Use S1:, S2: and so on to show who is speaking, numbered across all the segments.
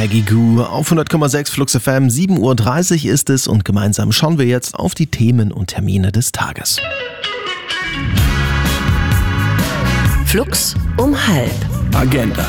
S1: Peggy Gou auf 100,6 Flux FM. 7:30 Uhr ist es und gemeinsam schauen wir jetzt auf die Themen und Termine des Tages.
S2: Flux um 12:30.
S1: Agenda.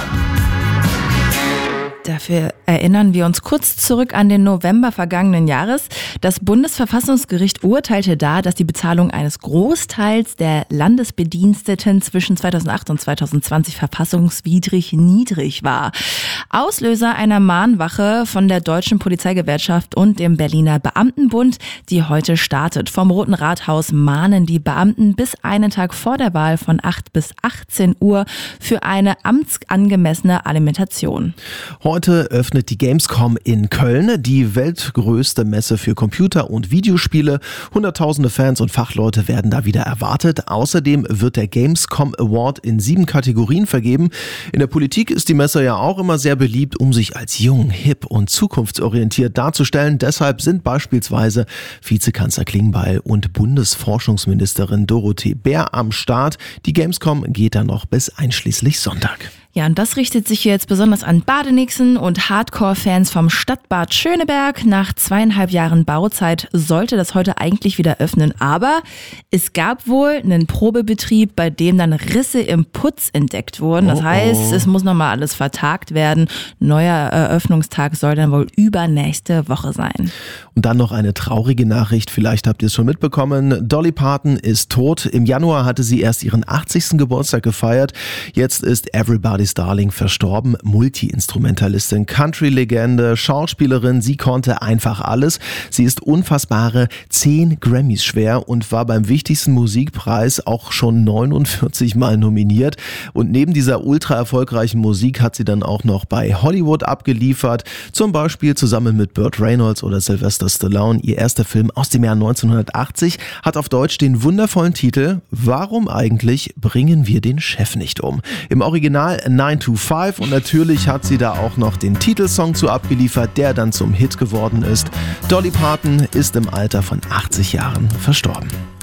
S3: Dafür erinnern wir uns kurz zurück an den November vergangenen Jahres. Das Bundesverfassungsgericht urteilte da, dass die Bezahlung eines Großteils der Landesbediensteten zwischen 2008 und 2020 verfassungswidrig niedrig war. Auslöser einer Mahnwache von der Deutschen Polizeigewerkschaft und dem Berliner Beamtenbund, die heute startet. Vom Roten Rathaus mahnen die Beamten bis einen Tag vor der Wahl von 8 bis 18 Uhr für eine amtsangemessene Alimentation.
S1: Heute öffnet die Gamescom in Köln, die weltgrößte Messe für Computer- und Videospiele. Hunderttausende Fans und Fachleute werden da wieder erwartet. Außerdem wird der Gamescom Award in 7 Kategorien vergeben. In der Politik ist die Messe ja auch immer sehr beliebt, um sich als jung, hip und zukunftsorientiert darzustellen. Deshalb sind beispielsweise Vizekanzler Klingbeil und Bundesforschungsministerin Dorothee Bär am Start. Die Gamescom geht dann noch bis einschließlich Sonntag.
S3: Ja, und das richtet sich jetzt besonders an Badenixen und Hardcore-Fans vom Stadtbad Schöneberg. Nach 2,5 Jahren Bauzeit sollte das heute eigentlich wieder öffnen. Aber es gab wohl einen Probebetrieb, bei dem dann Risse im Putz entdeckt wurden. Das heißt, es muss nochmal alles vertagt werden. Neuer Eröffnungstag soll dann wohl übernächste Woche sein.
S1: Und dann noch eine traurige Nachricht, vielleicht habt ihr es schon mitbekommen. Dolly Parton ist tot. Im Januar hatte sie erst ihren 80. Geburtstag gefeiert. Jetzt ist Everybody's Darling verstorben. Multi-Instrumentalistin, Country-Legende, Schauspielerin. Sie konnte einfach alles. Sie ist unfassbare 10 Grammys schwer und war beim wichtigsten Musikpreis auch schon 49 Mal nominiert. Und neben dieser ultra erfolgreichen Musik hat sie dann auch noch bei Hollywood abgeliefert. Zum Beispiel zusammen mit Burt Reynolds oder Sylvester Stallone. Ihr erster Film aus dem Jahr 1980 hat auf Deutsch den wundervollen Titel Warum eigentlich bringen wir den Chef nicht um? Im Original 9 to 5 und natürlich hat sie da auch noch den Titelsong zu abgeliefert, der dann zum Hit geworden ist. Dolly Parton ist im Alter von 80 Jahren verstorben.